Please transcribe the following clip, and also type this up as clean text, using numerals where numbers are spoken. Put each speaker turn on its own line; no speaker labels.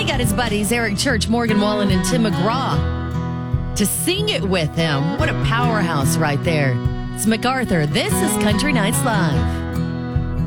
he got his buddies Eric Church, Morgan Wallen, and Tim McGraw to sing it with him. What a powerhouse right there. It's MacArthur. This is Country Nights Live.